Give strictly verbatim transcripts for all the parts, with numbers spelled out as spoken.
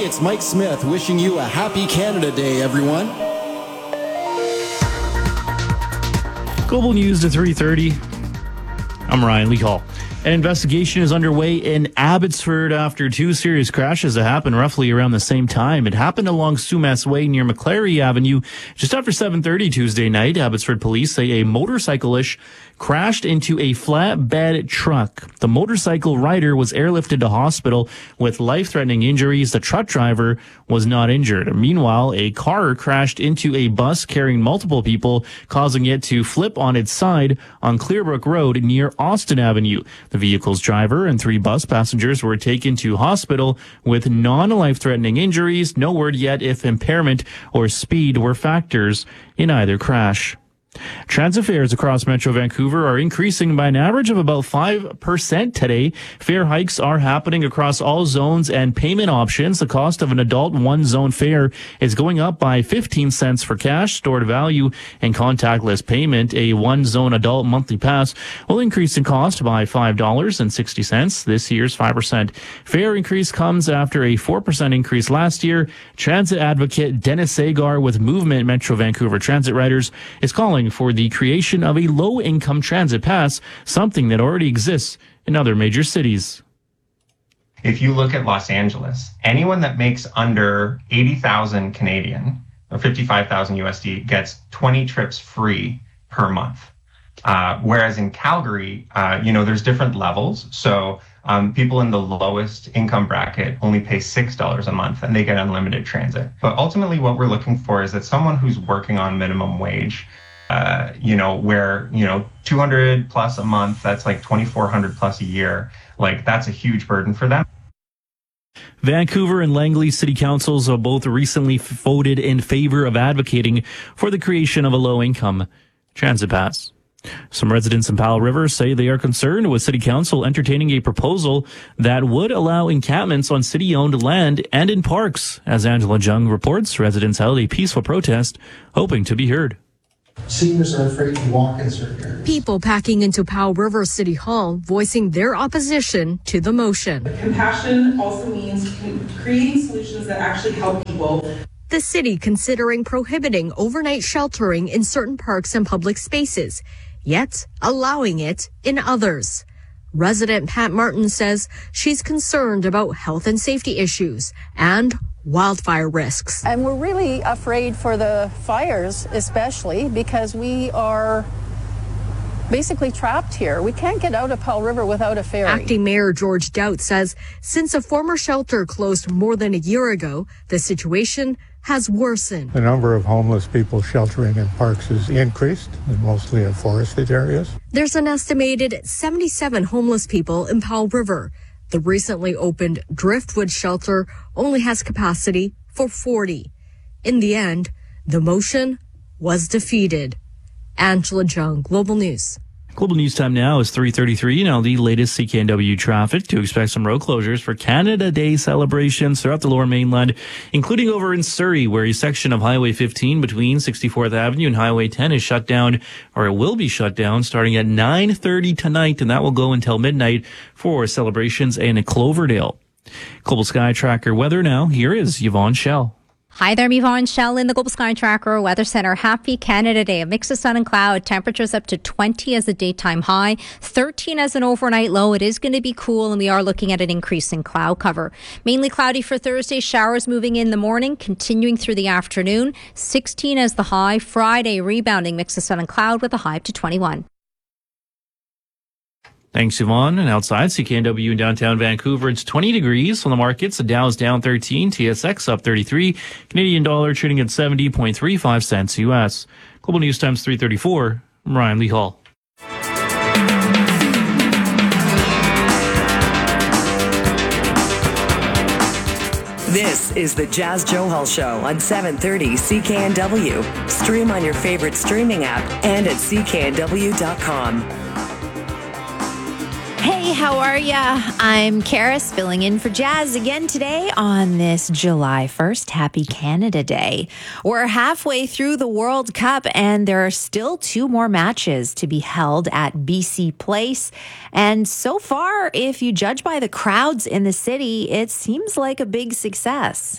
it's Mike Smith wishing you a happy Canada Day, everyone. Global News to three thirty. I'm Ryan Lee Hall. An investigation is underway in Abbotsford after two serious crashes that happened roughly around the same time. It happened along Sumas Way near Maclary Avenue just after seven thirty Tuesday night. Abbotsford police say a motorcyclist crashed into a flatbed truck. The motorcycle rider was airlifted to hospital with life-threatening injuries. The truck driver was not injured. Meanwhile, a car crashed into a bus carrying multiple people, causing it to flip on its side on Clearbrook Road near Austin Avenue. The vehicle's driver and three bus passengers were taken to hospital with non-life-threatening injuries. No word yet if impairment or speed were factors in either crash. Transit fares across Metro Vancouver are increasing by an average of about five percent today. Fare hikes are happening across all zones and payment options. The cost of an adult one-zone fare is going up by fifteen cents for cash, stored value, and contactless payment. A one-zone adult monthly pass will increase in cost by five dollars and sixty cents. This year's five percent fare increase comes after a four percent increase last year. Transit advocate Dennis Sagar with Movement Metro Vancouver Transit Riders is calling for the creation of a low-income transit pass, something that already exists in other major cities. If you look at Los Angeles, anyone that makes under eighty thousand Canadian or fifty-five thousand U S D gets twenty trips free per month. Uh, whereas in Calgary, uh, you know, there's different levels. So um, people in the lowest income bracket only pay six dollars a month and they get unlimited transit. But ultimately what we're looking for is that someone who's working on minimum wage, Uh, you know, where, you know, two hundred plus a month, that's like twenty-four hundred plus a year. Like, that's a huge burden for them. Vancouver and Langley City Councils have both recently voted in favor of advocating for the creation of a low-income transit pass. Some residents in Powell River say they are concerned with City Council entertaining a proposal that would allow encampments on city-owned land and in parks. As Angela Jung reports, residents held a peaceful protest, hoping to be heard. Seniors are afraid to walk in certain areas. People packing into Powell River City Hall voicing their opposition to the motion. Compassion also means creating solutions that actually help people. The city considering prohibiting overnight sheltering in certain parks and public spaces, yet allowing it in others. Resident Pat Martin says she's concerned about health and safety issues and wildfire risks. And we're really afraid for the fires, especially because we are basically trapped here. We can't get out of Powell River without a ferry. Acting Mayor George Doubt says since a former shelter closed more than a year ago, the situation has worsened. The number of homeless people sheltering in parks has increased, and mostly in forested areas. There's an estimated seventy-seven homeless people in Powell River. The recently opened Driftwood shelter only has capacity for forty. In the end, the motion was defeated. Angela Jung, Global News. Global News time now is three thirty-three. Now the latest C K N W traffic. To expect some road closures for Canada Day celebrations throughout the Lower Mainland, including over in Surrey, where a section of Highway fifteen between sixty-fourth Avenue and Highway ten is shut down, or it will be shut down starting at nine thirty tonight, and that will go until midnight for celebrations in Cloverdale. Global Sky Tracker weather now. Here is Yvonne Schell. Hi there, I'm Yvonne Schell in the Global Sky Tracker Weather Center. Happy Canada Day. A mix of sun and cloud. Temperatures up to twenty as a daytime high, thirteen as an overnight low. It is going to be cool, and we are looking at an increase in cloud cover. Mainly cloudy for Thursday. Showers moving in the morning, continuing through the afternoon. sixteen as the high. Friday, rebounding mix of sun and cloud with a high up to twenty-one. Thanks, Yvonne. And outside C K N W in downtown Vancouver, it's twenty degrees on the markets. The Dow's down thirteen, T S X up thirty-three, Canadian dollar trading at seventy point three five cents U S. Global News Times three thirty-four. I'm Ryan Lee Hall. This is the Jazz Johal Show on seven thirty C K N W. Stream on your favorite streaming app and at C K N W dot com. Hey, how are ya? I'm Karis, filling in for Jazz again today on this July first. Happy Canada Day. We're halfway through the World Cup and there are still two more matches to be held at B C Place. And so far, if you judge by the crowds in the city, it seems like a big success.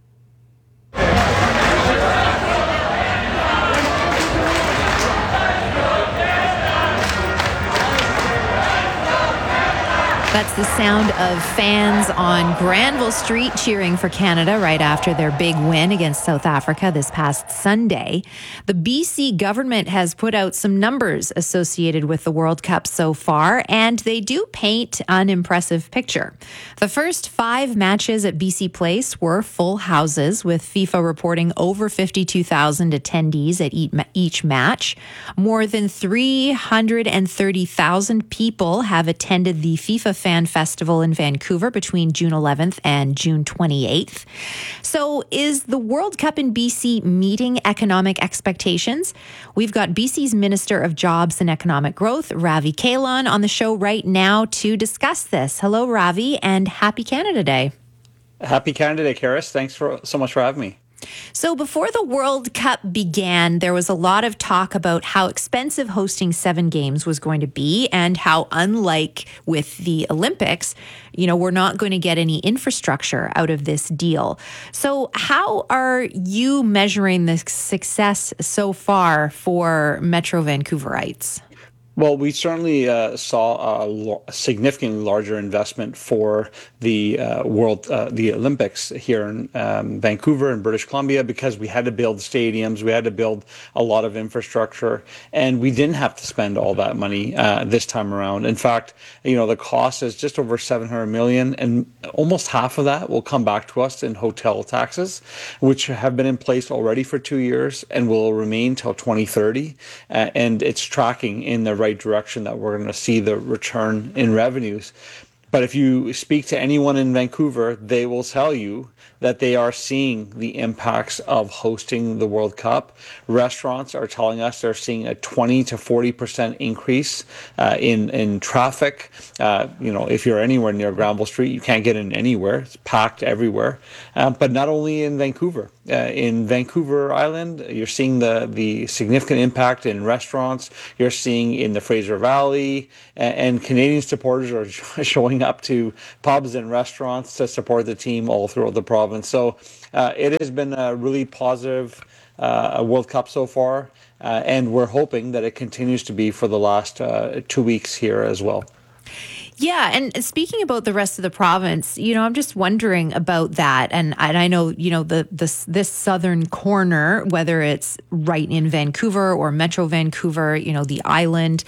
That's the sound of fans on Granville Street cheering for Canada right after their big win against South Africa this past Sunday. The B C government has put out some numbers associated with the World Cup so far, and they do paint an impressive picture. The first five matches at B C Place were full houses, with FIFA reporting over fifty-two thousand attendees at each match. More than three hundred thirty thousand people have attended the FIFA Fan Festival in Vancouver between June eleventh and June twenty-eighth. So is the World Cup in B C meeting economic expectations? We've got B C's Minister of Jobs and Economic Growth, Ravi Kahlon, on the show right now to discuss this. Hello, Ravi, and happy Canada Day. Happy Canada Day, Karis. Thanks for so much for having me. So before the World Cup began, there was a lot of talk about how expensive hosting seven games was going to be and how, unlike with the Olympics, you know, we're not going to get any infrastructure out of this deal. So how are you measuring the success so far for Metro Vancouverites? Well, we certainly uh, saw a, lo- a significantly larger investment for the uh, World, uh, the Olympics here in um, Vancouver and British Columbia, because we had to build stadiums, we had to build a lot of infrastructure, and we didn't have to spend all that money uh, this time around. In fact, you know, the cost is just over seven hundred million dollars, and almost half of that will come back to us in hotel taxes, which have been in place already for two years and will remain till twenty thirty, uh, and it's tracking in the right direction that we're going to see the return in revenues. But if you speak to anyone in Vancouver, they will tell you that they are seeing the impacts of hosting the World Cup. Restaurants are telling us they're seeing a twenty to forty percent increase uh, in, in traffic. Uh, you know, if you're anywhere near Granville Street, you can't get in anywhere. It's packed everywhere. Uh, but not only in Vancouver. Uh, in Vancouver Island, you're seeing the, the significant impact in restaurants. You're seeing in the Fraser Valley, and, and Canadian supporters are showing up to pubs and restaurants to support the team all throughout the province. So uh, it has been a really positive uh, World Cup so far, uh, and we're hoping that it continues to be for the last uh, two weeks here as well. Yeah, and speaking about the rest of the province, you know, I'm just wondering about that. And, and I know, you know, the this this southern corner, whether it's right in Vancouver or Metro Vancouver, you know, the island,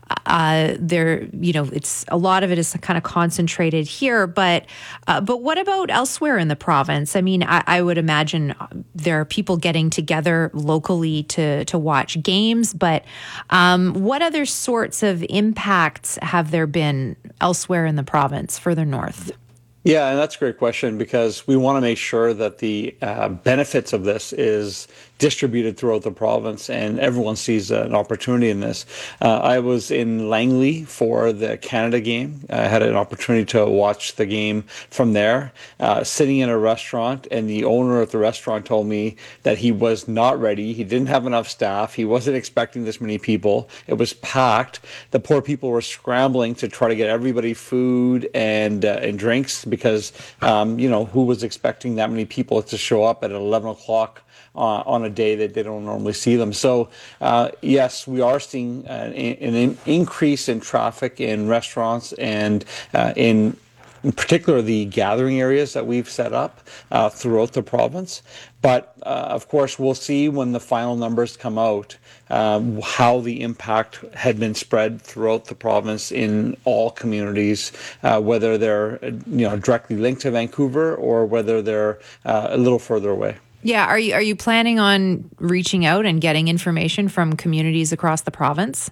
uh, there, you know, it's a lot of it is kind of concentrated here. But uh, but what about elsewhere in the province? I mean, I, I would imagine there are people getting together locally to to watch games. But um, what other sorts of impacts have there been elsewhere in the province, further north? Yeah, and that's a great question, because we want to make sure that the uh, benefits of this is distributed throughout the province and everyone sees an opportunity in this. Uh, I was in Langley for the Canada game. I had an opportunity to watch the game from there, uh, sitting in a restaurant, and the owner of the restaurant told me that he was not ready. He didn't have enough staff. He wasn't expecting this many people. It was packed. The poor people were scrambling to try to get everybody food and uh, and drinks, because, um, you know, who was expecting that many people to show up at eleven o'clock Uh, on a day that they don't normally see them. So, uh, yes, we are seeing uh, an, an increase in traffic in restaurants and uh, in, in particular the gathering areas that we've set up uh, throughout the province. But, uh, of course, we'll see when the final numbers come out um, how the impact had been spread throughout the province in all communities, uh, whether they're you know directly linked to Vancouver or whether they're uh, a little further away. Yeah, are you are you planning on reaching out and getting information from communities across the province?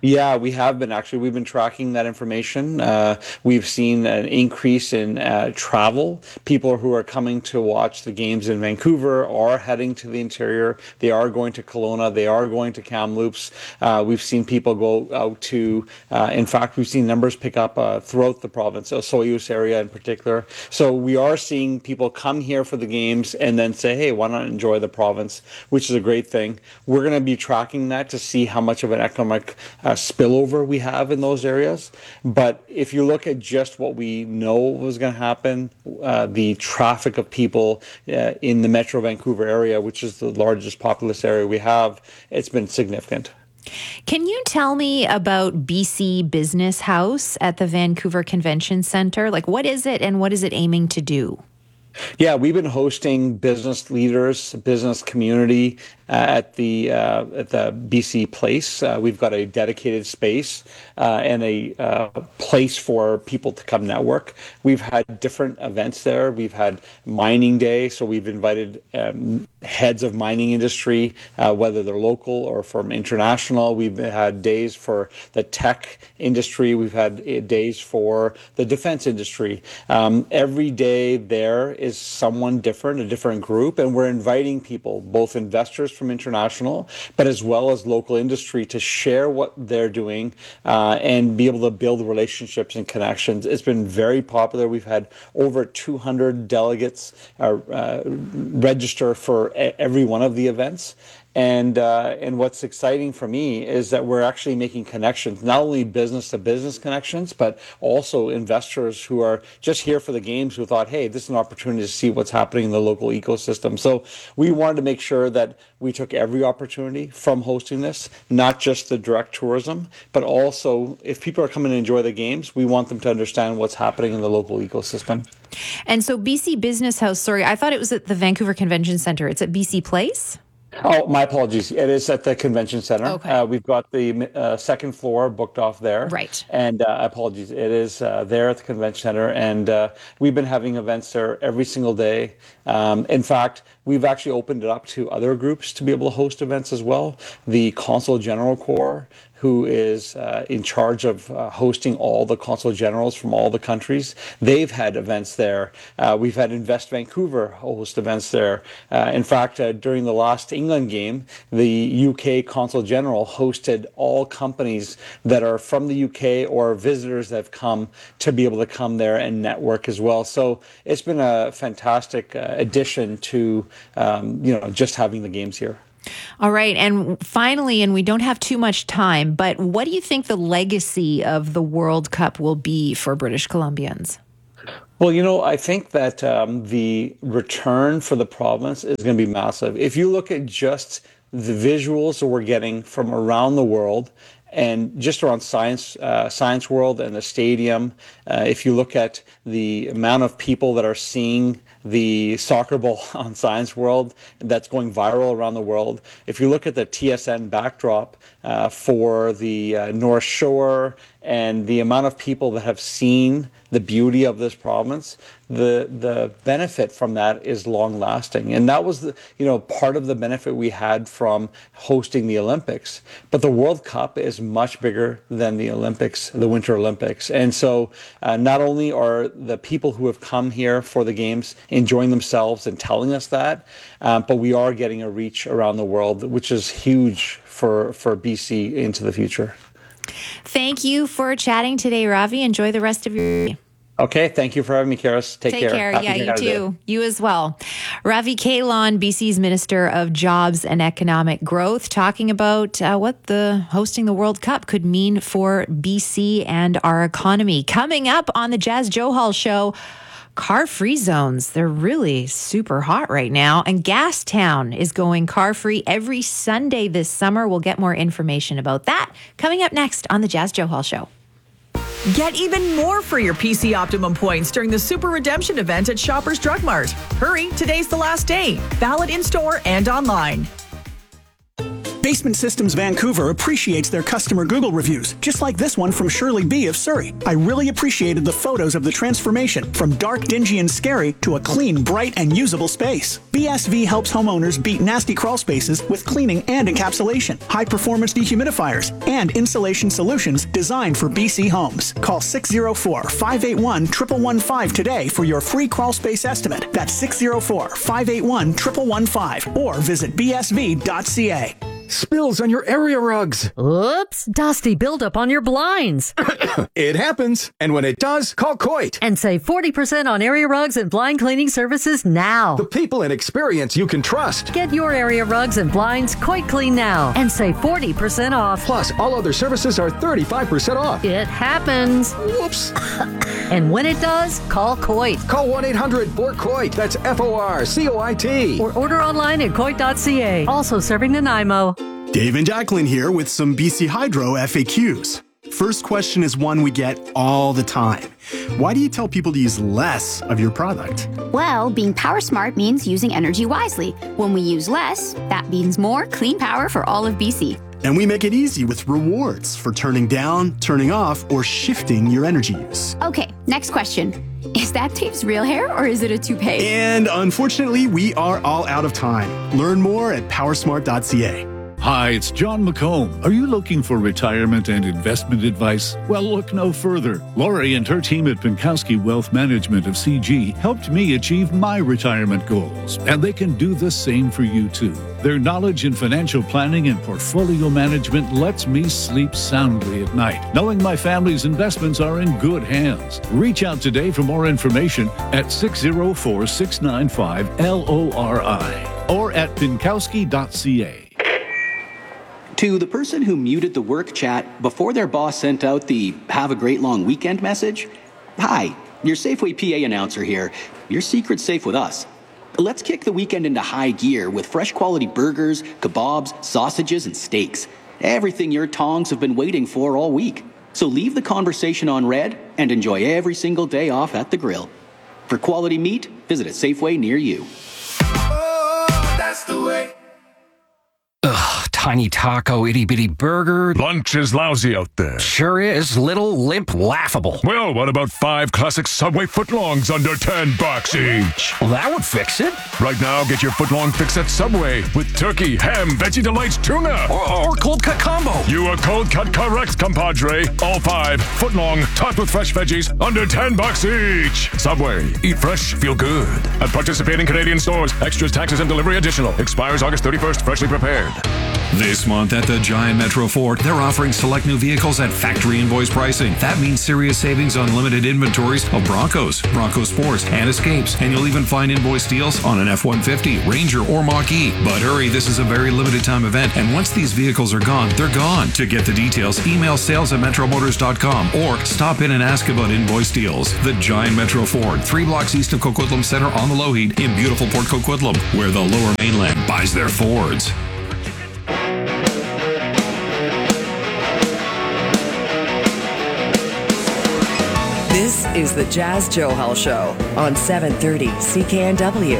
Yeah, we have been actually. We've been tracking that information. Uh, we've seen an increase in uh, travel. People who are coming to watch the games in Vancouver are heading to the interior. They are going to Kelowna. They are going to Kamloops. Uh, we've seen people go out to, uh, in fact, we've seen numbers pick up uh, throughout the province, so Soyuz area in particular. So we are seeing people come here for the games and then say, hey, why not enjoy the province, which is a great thing. We're going to be tracking that to see how much of an economic uh, spillover we have in those areas. But if you look at just what we know was going to happen, uh, the traffic of people uh, in the Metro Vancouver area, which is the largest populous area we have, it's been significant. Can you tell me about B C Business House at the Vancouver Convention Centre? Like, what is it and what is it aiming to do? Yeah, we've been hosting business leaders, business community uh, at the uh, at the B C Place. Uh, we've got a dedicated space uh, and a uh, place for people to come network. We've had different events there. We've had mining day, so we've invited um, heads of mining industry, uh, whether they're local or from international. We've had days for the tech industry. We've had days for the defense industry. Um, every day there is someone different, a different group, and we're inviting people, both investors from international, but as well as local industry, to share what they're doing uh, and be able to build relationships and connections. It's been very popular. We've had over two hundred delegates uh, uh, register for every one of the events. And uh, and what's exciting for me is that we're actually making connections, not only business to business connections, but also investors who are just here for the games who thought, hey, this is an opportunity to see what's happening in the local ecosystem. So we wanted to make sure that we took every opportunity from hosting this, not just the direct tourism, but also if people are coming to enjoy the games, we want them to understand what's happening in the local ecosystem. And so B C Business House, sorry, I thought it was at the Vancouver Convention Centre. It's at B C Place? Oh, my apologies. It is at the convention center. Okay. Uh, we've got the uh, second floor booked off there. Right. And uh, apologies. It is uh, there at the convention center. And uh, we've been having events there every single day. Um, in fact, we've actually opened it up to other groups to be able to host events as well. The Consul General Corps, who is uh, in charge of uh, hosting all the consul generals from all the countries. They've had events there. Uh, we've had Invest Vancouver host events there. Uh, in fact, uh, during the last England game, the U K Consul General hosted all companies that are from the U K or visitors that have come to be able to come there and network as well. So it's been a fantastic uh, addition to um, you know just having the games here. All right. And finally, and we don't have too much time, but what do you think the legacy of the World Cup will be for British Columbians? Well, you know, I think that um, the return for the province is going to be massive. If you look at just the visuals that we're getting from around the world, and just around Science uh, Science World and the stadium, uh, if you look at the amount of people that are seeing the soccer ball on Science World that's going viral around the world, if you look at the T S N backdrop uh, for the uh, North Shore and the amount of people that have seen the beauty of this province, the the benefit from that is long lasting. And that was the you know part of the benefit we had from hosting the Olympics. But the World Cup is much bigger than the Olympics, the Winter Olympics. And so uh, not only are the people who have come here for the games enjoying themselves and telling us that, um, but we are getting a reach around the world, which is huge for, for B C into the future. Thank you for chatting today, Ravi. Enjoy the rest of your day. Okay, thank you for having me, Karis. Take, Take care. care. Happy Yeah, you Canada too. Day. You as well. Ravi Kahlon, B C's Minister of Jobs and Economic Growth, talking about uh, what the hosting the World Cup could mean for B C and our economy. Coming up on the Jazz Johal Show, car-free zones. They're really super hot right now. And Gastown is going car-free every Sunday this summer. We'll get more information about that coming up next on the Jazz Johal Show. Get even more for your P C Optimum points during the Super Redemption event at Shoppers Drug Mart. Hurry, today's the last day. Valid in-store and online. Basement Systems Vancouver appreciates their customer Google reviews, just like this one from Shirley B. of Surrey. I really appreciated the photos of the transformation from dark, dingy, and scary to a clean, bright, and usable space. B S V helps homeowners beat nasty crawl spaces with cleaning and encapsulation, high-performance dehumidifiers, and insulation solutions designed for B C homes. Call six oh four, five eight one, one one one five today for your free crawl space estimate. That's six oh four, five eight one, one one one five or visit b s v dot c a. Spills on your area rugs. Oops, dusty buildup on your blinds. It happens, and when it does, call Coit. And save forty percent on area rugs and blind cleaning services now. The people and experience you can trust. Get your area rugs and blinds Coit Clean now and save forty percent off. Plus, all other services are thirty-five percent off. It happens. Whoops. And when it does, call Coit. Call one eight hundred four C O I T. That's F O R C O I T. Or order online at coit dot c a. Also serving Nanaimo. Dave and Jacqueline here with some B C Hydro F A Qs. First question is one we get all the time. Why do you tell people to use less of your product? Well, being power smart means using energy wisely. When we use less, that means more clean power for all of B C. And we make it easy with rewards for turning down, turning off, or shifting your energy use. Okay, next question. Is that Dave's real hair or is it a toupee? And unfortunately, we are all out of time. Learn more at powersmart dot c a. Hi, it's John McComb. Are you looking for retirement and investment advice? Well, look no further. Lori and her team at Pinkowski Wealth Management of C G helped me achieve my retirement goals, and they can do the same for you too. Their knowledge in financial planning and portfolio management lets me sleep soundly at night, knowing my family's investments are in good hands. Reach out today for more information at six oh four, six nine five, L O R I or at pinkowski dot c a. To the person who muted the work chat before their boss sent out the "Have a great long weekend" message, hi, your Safeway P A announcer here. Your secret's safe with us. Let's kick the weekend into high gear with fresh quality burgers, kebabs, sausages, and steaks. Everything your tongs have been waiting for all week. So leave the conversation on red and enjoy every single day off at the grill. For quality meat, visit a Safeway near you. Oh, that's the way. Ugh, tiny taco, itty bitty burger. Lunch is lousy out there. Sure is. Little, limp, laughable. Well, what about five classic Subway footlongs under ten bucks each? Well, that would fix it. Right now, get your footlong fix at Subway with turkey, ham, veggie delights, tuna. Or, or cold cut combo. You are cold cut correct, compadre. All five, footlong, topped with fresh veggies, under ten bucks each. Subway. Eat fresh, feel good. At participating Canadian stores. Extras, taxes, and delivery additional. Expires August thirty-first. Freshly prepared. This month at the Giant Metro Ford, they're offering select new vehicles at factory invoice pricing. That means serious savings on limited inventories of Broncos, Bronco Sports, and Escapes. And you'll even find invoice deals on an F one fifty, Ranger, or Mach-E. But hurry, this is a very limited time event, and once these vehicles are gone, they're gone. To get the details, email sales at metro motors dot com or stop in and ask about invoice deals. The Giant Metro Ford, three blocks east of Coquitlam Center on the Lougheed in beautiful Port Coquitlam, where the Lower Mainland buys their Fords. This is the Jazz Johal Show on seven thirty C K N W.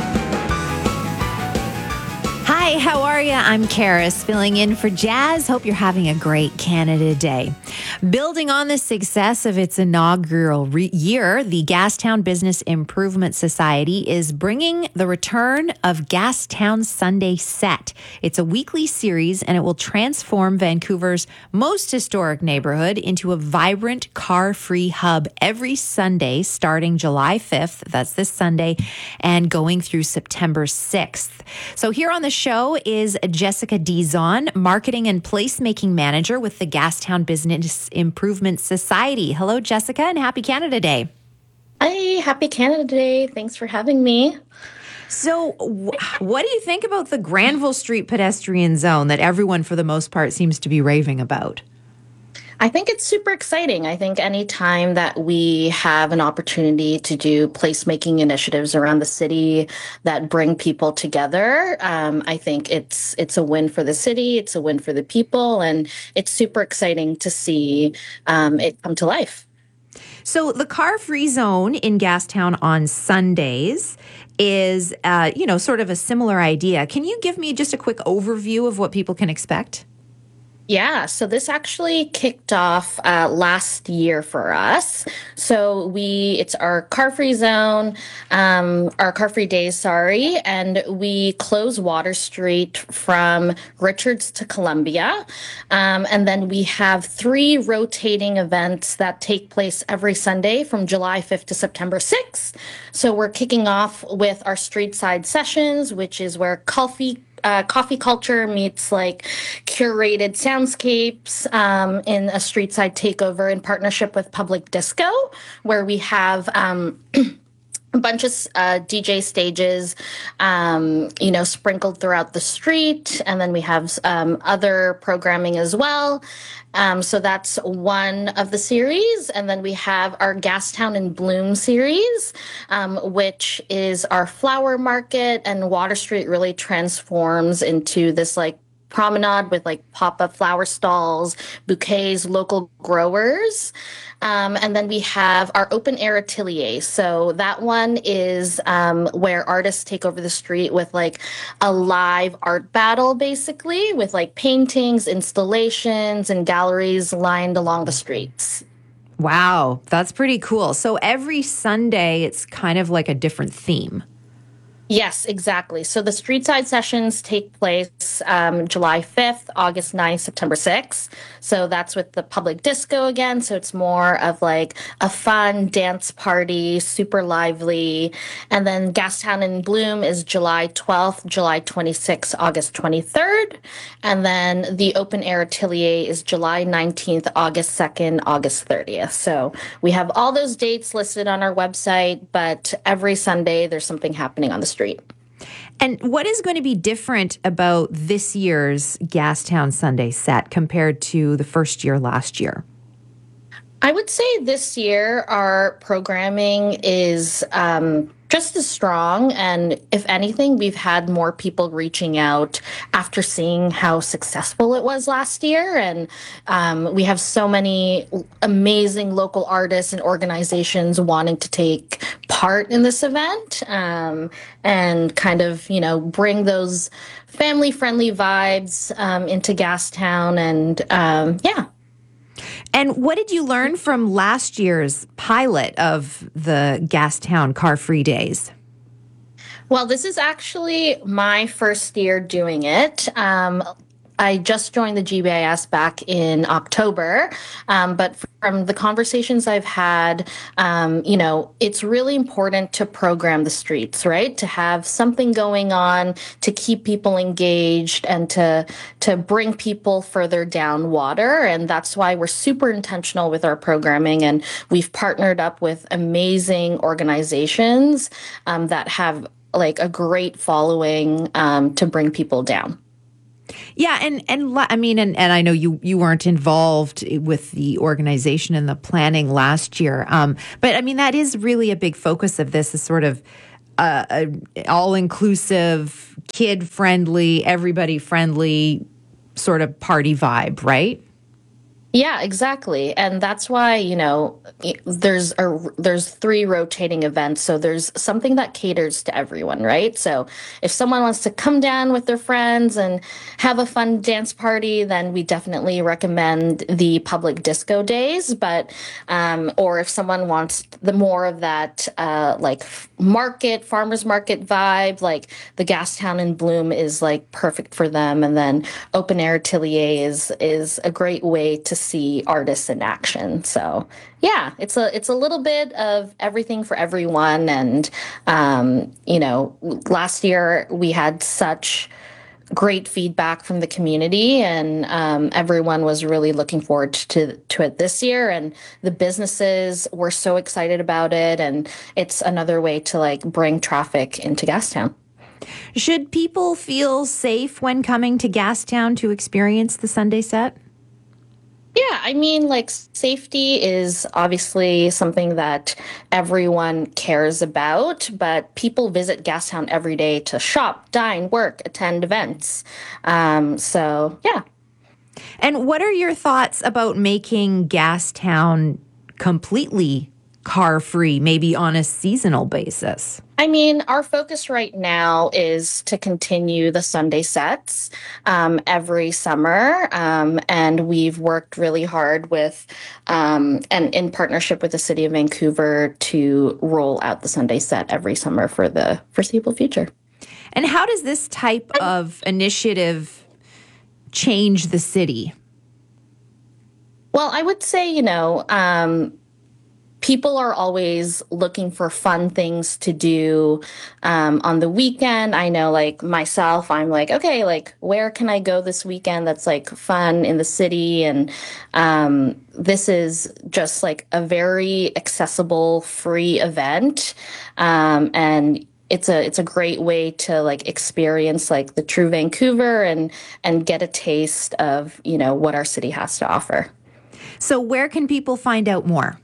Hi, how are you? I'm Karis, filling in for Jazz. Hope you're having a great Canada Day. Building on the success of its inaugural re- year, the Gastown Business Improvement Society is bringing the return of Gastown Sunday Set. It's a weekly series, and it will transform Vancouver's most historic neighborhood into a vibrant car-free hub every Sunday, starting July fifth, that's this Sunday, and going through September sixth. So here on the show is Jessica Dizon, Marketing and Placemaking Manager with the Gastown Business Improvement Society. Hello, Jessica, and happy Canada Day. Hi, happy Canada Day. Thanks for having me. So wh- what do you think about the Granville Street pedestrian zone that everyone, for the most part, seems to be raving about? I think it's super exciting. I think anytime that we have an opportunity to do placemaking initiatives around the city that bring people together, um, I think it's it's a win for the city, it's a win for the people, and it's super exciting to see um, it come to life. So the car-free zone in Gastown on Sundays is, uh, you know, sort of a similar idea. Can you give me just a quick overview of what people can expect? Yeah, so this actually kicked off uh, last year for us. So we, it's our car-free zone, um, our car-free days, sorry, and we close Water Street from Richards to Columbia. Um, and then we have three rotating events that take place every Sunday from July fifth to September sixth. So we're kicking off with our street side sessions, which is where coffee Uh, coffee culture meets like curated soundscapes um, in a street side takeover in partnership with Public Disco, where we have um, a bunch of uh, D J stages, um, you know, sprinkled throughout the street. And then we have um, other programming as well. Um, so that's one of the series. And then we have our Gastown in Bloom series, um, which is our flower market, and Water Street really transforms into this like promenade with like pop-up flower stalls, bouquets, local growers. Um, and then we have our open air atelier. So that one is um, where artists take over the street with like a live art battle, basically, with like paintings, installations, and galleries lined along the streets. Wow, that's pretty cool. So every Sunday, it's kind of like a different theme. Yes, exactly. So the street side sessions take place um, July fifth, August ninth, September sixth. So that's with the Public Disco again. So it's more of like a fun dance party, super lively. And then Gastown in Bloom is July twelfth, July twenty-sixth, August twenty-third. And then the Open Air Atelier is July nineteenth, August second, August thirtieth. So we have all those dates listed on our website, but every Sunday there's something happening on the street. And what is going to be different about this year's Gastown Sunday set compared to the first year last year? I would say this year our programming is um, just as strong. And if anything, we've had more people reaching out after seeing how successful it was last year. And um, we have so many amazing local artists and organizations wanting to take part in this event um, and kind of, you know, bring those family-friendly vibes um, into Gastown. And um, yeah. And what did you learn from last year's pilot of the Gastown Car-Free Days? Well, this is actually my first year doing it. Um, I just joined the G B I S back in October, um, but from the conversations I've had, um, you know, it's really important to program the streets, right? To have something going on to keep people engaged and to to bring people further down water. And that's why we're super intentional with our programming. And we've partnered up with amazing organizations um, that have like a great following um, to bring people down. Yeah, and and I mean, and, and I know you you weren't involved with the organization and the planning last year, um, but I mean that is really a big focus of this, is sort of uh, a all-inclusive, kid-friendly, everybody-friendly sort of party vibe, right? Yeah, exactly. And that's why, you know, there's a, there's three rotating events. So there's something that caters to everyone, right? So if someone wants to come down with their friends and have a fun dance party, then we definitely recommend the Public Disco Days. But, um, or if someone wants the more of that, uh, like market, farmer's market vibe, like the Gastown in Bloom is like perfect for them. And then Open Air Atelier is, is a great way to see artists in action. So yeah, it's a it's a little bit of everything for everyone. And um, you know, last year we had such great feedback from the community, and um, everyone was really looking forward to to it this year. And the businesses were so excited about it, and it's another way to like bring traffic into Gastown. Should people feel safe when coming to Gastown to experience the Sunday set? Yeah, I mean, like, safety is obviously something that everyone cares about, but people visit Gastown every day to shop, dine, work, attend events. Um, so, yeah. And what are your thoughts about making Gastown completely car free, maybe on a seasonal basis? I mean, our focus right now is to continue the Sunday sets um, every summer. Um, and we've worked really hard with um, and in partnership with the City of Vancouver to roll out the Sunday set every summer for the foreseeable future. And how does this type of initiative change the city? Well, I would say, you know, um, people are always looking for fun things to do um, on the weekend. I know, like myself, I'm like, okay, like where can I go this weekend that's like fun in the city? And um, this is just like a very accessible, free event. Um, and it's a it's a great way to like experience like the true Vancouver and and get a taste of, you know, what our city has to offer. So where can people find out more?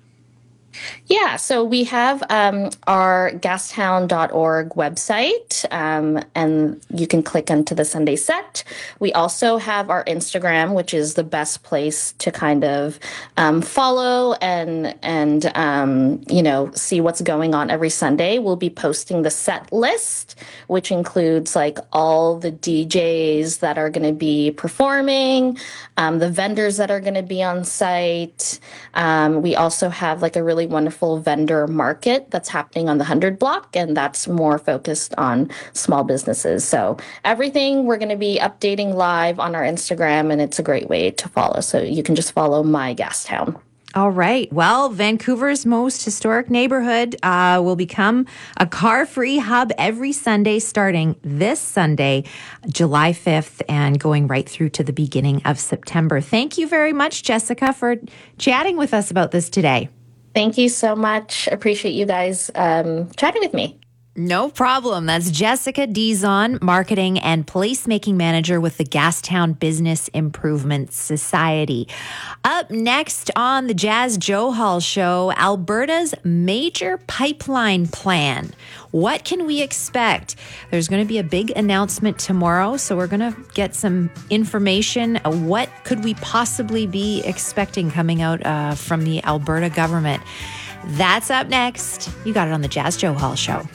Yeah, so we have um, our gastown dot org website, um, and you can click into the Sunday set. We also have our Instagram, which is the best place to kind of um, follow and and um, you know see what's going on every Sunday. We'll be posting the set list, which includes like all the D Js that are going to be performing, um, the vendors that are going to be on site. Um, we also have like a really wonderful vendor market that's happening on the one hundred block, and that's more focused on small businesses. So everything we're going to be updating live on our Instagram, and it's a great way to follow. So you can just follow My Gastown. All right. Well, Vancouver's most historic neighborhood uh, will become a car-free hub every Sunday, starting this Sunday, July fifth, and going right through to the beginning of September. Thank you very much, Jessica, for chatting with us about this today. Thank you so much. Appreciate you guys um, chatting with me. No problem. That's Jessica Dizon, Marketing and Placemaking Manager with the Gastown Business Improvement Society. Up next on the Jazz Johal Show, Alberta's major pipeline plan. What can we expect? There's going to be a big announcement tomorrow, so we're going to get some information. What could we possibly be expecting coming out uh, from the Alberta government? That's up next. You got it on the Jazz Johal Show.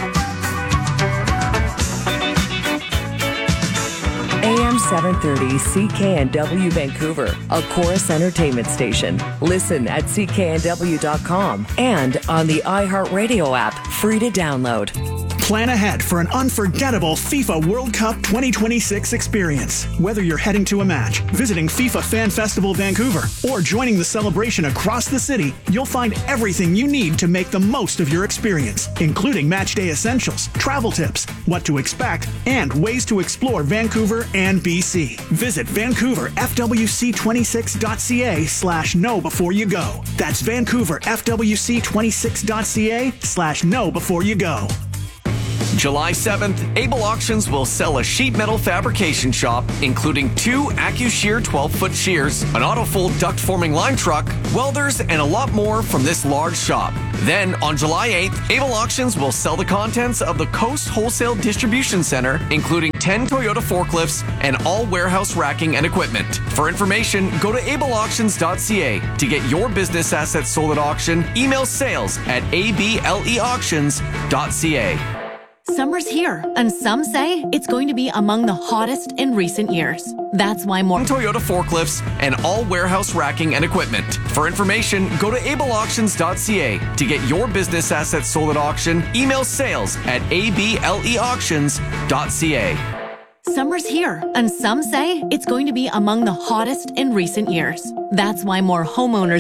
A M seven thirty C K N W Vancouver, a Chorus Entertainment station. Listen at C K N W dot com and on the iHeartRadio app, free to download. Plan ahead for an unforgettable FIFA World Cup twenty twenty-six experience. Whether you're heading to a match, visiting FIFA Fan Festival Vancouver, or joining the celebration across the city, you'll find everything you need to make the most of your experience, including match day essentials, travel tips, what to expect, and ways to explore Vancouver and B C. Visit Vancouver F W C twenty-six dot C A slash know before you go. That's Vancouver F W C twenty-six dot C A slash know before you go. July seventh, Able Auctions will sell a sheet metal fabrication shop, including two AccuShear twelve-foot shears, an Autofold duct-forming line truck, welders, and a lot more from this large shop. Then, on July eighth, Able Auctions will sell the contents of the Coast Wholesale Distribution Center, including ten Toyota forklifts and all warehouse racking and equipment. For information, go to able auctions dot C A. To get your business assets sold at auction, email sales at A B L E auctions dot C A. Summer's here, and some say it's going to be among the hottest in recent years. That's why more Toyota forklifts and all warehouse racking and equipment. For information, go to able auctions dot C A. To get your business assets sold at auction, email sales at A B L E auctions dot C A. Summer's here, and some say it's going to be among the hottest in recent years. That's why more homeowners